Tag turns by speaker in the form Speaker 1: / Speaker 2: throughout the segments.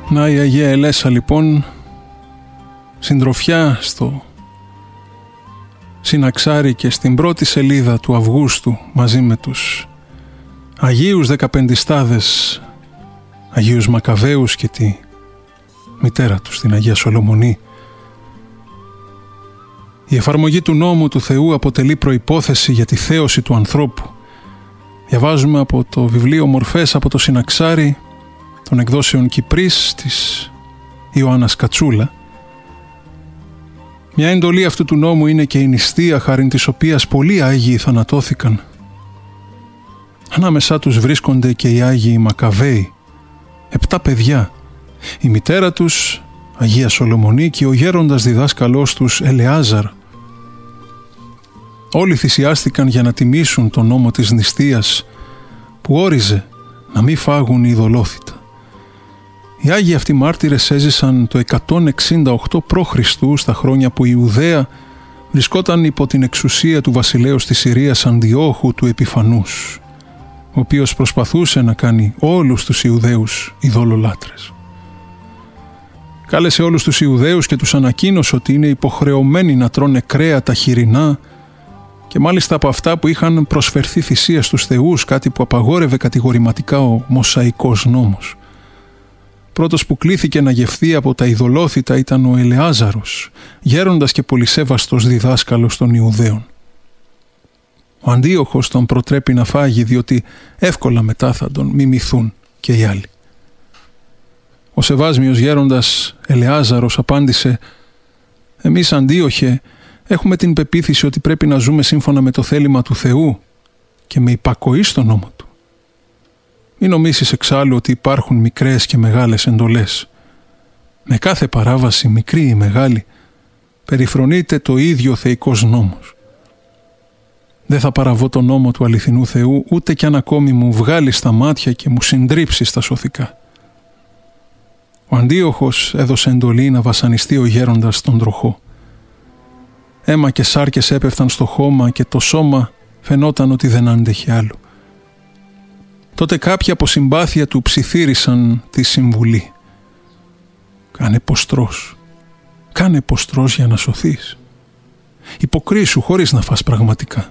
Speaker 1: Να η Αγία Ελέσσα λοιπόν, συντροφιά στο Συναξάρι και στην πρώτη σελίδα του Αυγούστου μαζί με τους Αγίους Δεκαπεντιστάδες, Αγίους Μακαβαίους και τη μητέρα τους, την Αγία Σολομονή. Η εφαρμογή του νόμου του Θεού αποτελεί προϋπόθεση για τη θέωση του ανθρώπου. Διαβάζουμε από το βιβλίο Μορφές από το Συναξάρι των εκδόσεων Κυπρής της Ιωάννας Κατσούλα. Μια εντολή αυτού του νόμου είναι και η νηστεία, χάριν της οποίας πολλοί Άγιοι θανατώθηκαν. Ανάμεσά τους βρίσκονται και οι Άγιοι Μακαβαίοι, 7 παιδιά, η μητέρα τους Αγία Σολομονή και ο γέροντας διδάσκαλός τους Ελεάζαρ. Όλοι θυσιάστηκαν για να τιμήσουν τον νόμο της νηστείας που όριζε να μην φάγουν οι ειδωλόθητα. Οι Άγιοι αυτοί μάρτυρες έζησαν το 168 π.Χ. στα χρόνια που η Ιουδαία βρισκόταν υπό την εξουσία του βασιλέως της Συρίας Αντιόχου του Επιφανούς, ο οποίος προσπαθούσε να κάνει όλους τους Ιουδαίους ειδωλολάτρες. Κάλεσε όλους τους Ιουδαίους και τους ανακοίνωσε ότι είναι υποχρεωμένοι να τρώνε κρέατα χοιρινά και μάλιστα από αυτά που είχαν προσφερθεί θυσία στους θεούς, κάτι που απαγόρευε κατηγορηματικά ο Μωσαϊκός νόμος. Πρώτος που κλήθηκε να γευθεί από τα ειδωλόθητα ήταν ο Ελεάζαρος, γέροντας και πολυσέβαστος διδάσκαλος των Ιουδαίων. Ο Αντίοχος τον προτρέπει να φάγει, διότι εύκολα μετά θα τον μιμηθούν και οι άλλοι. Ο σεβάσμιος γέροντας Ελεάζαρος απάντησε: «Εμείς, Αντίοχε, έχουμε την πεποίθηση ότι πρέπει να ζούμε σύμφωνα με το θέλημα του Θεού και με υπακοή στον νόμο του. Μην νομίσεις εξάλλου ότι υπάρχουν μικρές και μεγάλες εντολές. Με κάθε παράβαση, μικρή ή μεγάλη, περιφρονείται το ίδιο θεϊκός νόμος. Δεν θα παραβώ τον νόμο του αληθινού Θεού, ούτε κι αν ακόμη μου βγάλει στα μάτια και μου συντρίψει στα σωθικά». Ο Αντίοχος έδωσε εντολή να βασανιστεί ο γέροντας τον τροχό. Αίμα και σάρκες έπεφταν στο χώμα και το σώμα φαινόταν ότι δεν άντεχε άλλο. Τότε κάποιοι από συμπάθεια του ψιθύρισαν τη συμβουλή. Κάνε ποστρός για να σωθείς. Υποκρίσου χωρίς να φας πραγματικά».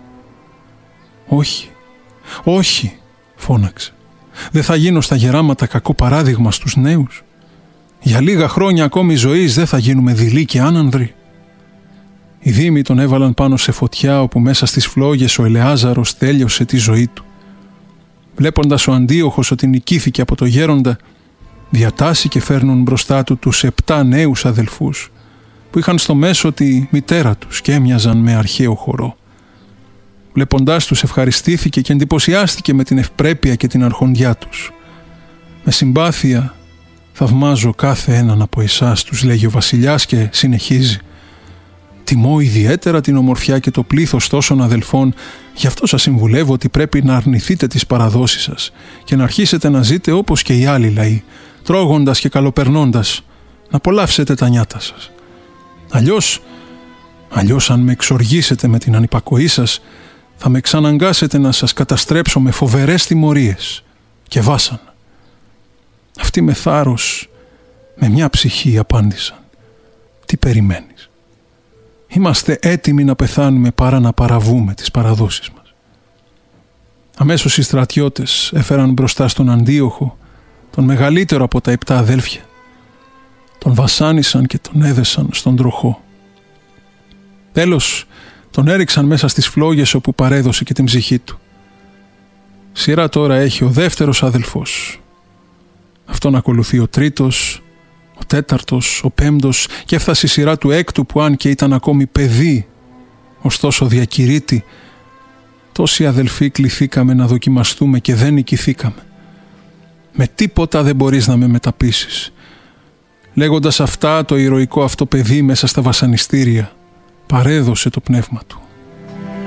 Speaker 1: Όχι, φώναξε. «Δεν θα γίνω στα γεράματα κακό παράδειγμα στους νέους. Για λίγα χρόνια ακόμη ζωής δεν θα γίνουμε δειλοί και άνανδροι». Οι δήμοι τον έβαλαν πάνω σε φωτιά, όπου μέσα στις φλόγες ο Ελεάζαρος τέλειωσε τη ζωή του. Βλέποντας ο Αντίοχος ότι νικήθηκε από το γέροντα, διατάσσει και φέρνουν μπροστά του τους 7 νέους αδελφούς, που είχαν στο μέσο τη μητέρα τους και έμοιαζαν με αρχαίο χορό. Βλέποντάς τους ευχαριστήθηκε και εντυπωσιάστηκε με την ευπρέπεια και την αρχοντιά τους. «Με συμπάθεια θαυμάζω κάθε έναν από εσάς», τους λέγει ο βασιλιάς και συνεχίζει: «Τιμώ ιδιαίτερα την ομορφιά και το πλήθος τόσων αδελφών, γι' αυτό σας συμβουλεύω ότι πρέπει να αρνηθείτε τις παραδόσεις σας και να αρχίσετε να ζείτε όπως και οι άλλοι λαοί, τρώγοντας και καλοπερνώντας, να απολαύσετε τα νιάτα σας. Αλλιώς αν με εξοργήσετε με την ανυπακοή σας, θα με εξαναγκάσετε να σας καταστρέψω με φοβερές τιμωρίες και βάσανα». Αυτοί με θάρρος, με μια ψυχή απάντησαν: «Τι περιμένεις? Είμαστε έτοιμοι να πεθάνουμε παρά να παραβούμε τις παραδόσεις μας». Αμέσως οι στρατιώτες έφεραν μπροστά στον Αντίοχο, τον μεγαλύτερο από τα 7 αδέλφια. Τον βασάνισαν και τον έδεσαν στον τροχό. Τέλος, τον έριξαν μέσα στις φλόγες, όπου παρέδωσε και την ψυχή του. Σειρά τώρα έχει ο δεύτερος αδελφός. Αυτόν ακολουθεί ο τρίτος, ο τέταρτος, ο πέμπτος και έφτασε η σειρά του έκτου, που αν και ήταν ακόμη παιδί, ωστόσο διακηρύττει: «Τόσοι αδελφοί κληθήκαμε να δοκιμαστούμε και δεν νικηθήκαμε. Με τίποτα δεν μπορείς να με μεταπείσεις». Λέγοντας αυτά, το ηρωικό αυτό παιδί μέσα στα βασανιστήρια παρέδωσε το πνεύμα του.